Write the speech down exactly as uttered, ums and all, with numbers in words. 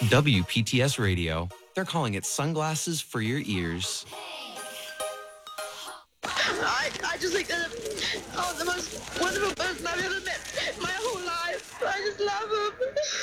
W P T S Radio. They're calling it sunglasses for your ears. I, I just think that, oh, the most wonderful person I've ever met my whole life. I just love him.